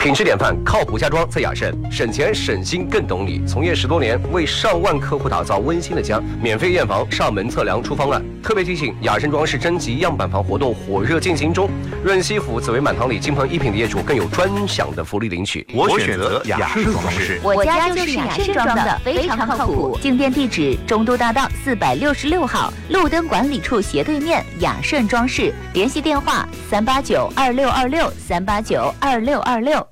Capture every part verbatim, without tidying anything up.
品质典范，靠谱家装在雅盛，省钱省心更懂你。从业十多年，为上万客户打造温馨的家，免费验房、上门测量、出方案。特别提醒，雅盛装饰征集样板房活动火热进行中，润西府紫薇满堂里金鹏一品的业主更有专享的福利领取。 我选择雅盛装饰， 我家就是雅盛装的，非常靠谱。进店地址：中都大道四百六十六号，路灯管理处斜对面，雅盛装饰。联系电话：三八九二六二六三八九二六二六。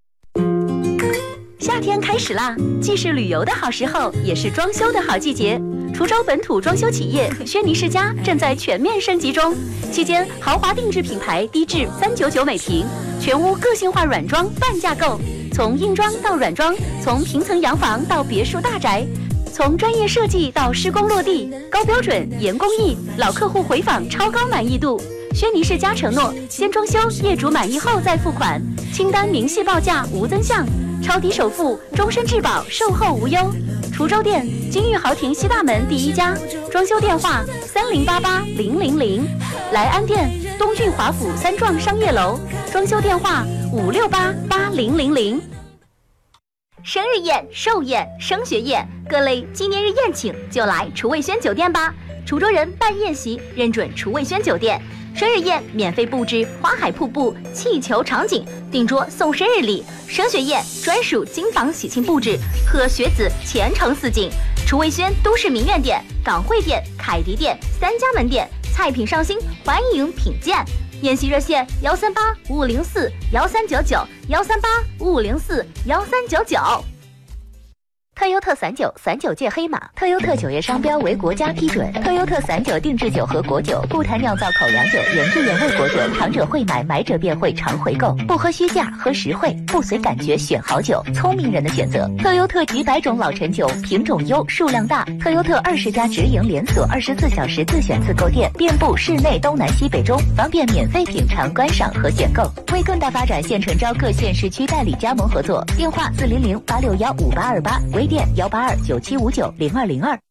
夏天开始啦，既是旅游的好时候，也是装修的好季节。滁州本土装修企业轩尼诗家正在全面升级中，期间豪华定制品牌低至三九九每平，全屋个性化软装半价购，从硬装到软装，从平层洋房到别墅大宅，从专业设计到施工落地，高标准严工艺，老客户回访超高满意度。轩尼诗家承诺，先装修，业主满意后再付款，清单明细报价无增项，超低首付，终身质保，售后无忧。滁州店金玉豪庭西大门第一家，装修电话三零八八零零零。莱安店东郡华府三幢商业楼，装修电话五六八八零零零。生日宴、寿宴、升学宴，各类纪念日宴请就来厨卫轩酒店吧。滁州人办宴席认准厨卫轩酒店。生日宴免费布置花海瀑布、气球场景，订桌送生日礼；升学宴专属金房喜庆布置，贺学子前程似锦。厨卫轩都市名苑店、港汇店、凯迪店三家门店，菜品上新，欢迎品鉴。宴席热线：幺三八五五零四幺三九九，幺三八五五零四幺三九九。特优特散酒，散酒界黑马。特优特酒业商标为国家批准。特优特散酒定制酒和果酒，不谈酿造口粮酒，原汁原味果酒，尝者会买，买者便会常回购。不喝虚价，喝实惠，不随感觉选好酒，聪明人的选择。特优特几百种老陈酒，品种优，数量大。特优特二十家直营连锁，二十四小时自选自购店，遍布市内东南西北中，方便免费品尝、观赏和选购。为更大发展，现诚招各县市区代理加盟合作。电话：四零零八六幺五八二八，微店幺八二九七五九零二零二。